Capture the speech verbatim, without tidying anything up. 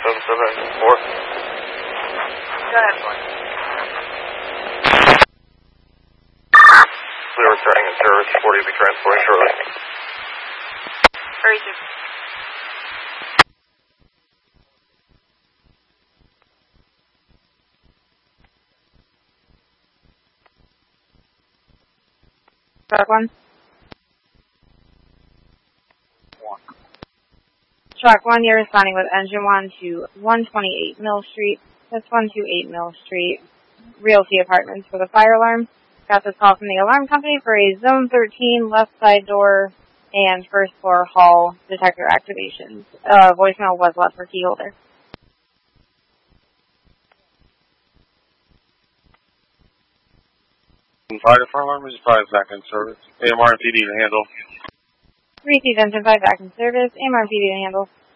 seven seven four. Go ahead, boy. We are returning in service. forty will be transporting shortly. Hurry to. Track one. Track one, you're responding with engine one to one twenty-eight Mill Street. That's one twenty-eight Mill Street, Realty Apartments for the fire alarm. Got this call from the alarm company for a zone thirteen left side door and first floor hall detector activations. Uh, voicemail was left for key holder. Fire fire alarm is five back in service. A M R and P D to handle. Received engine five back in service. A M R P D to handle.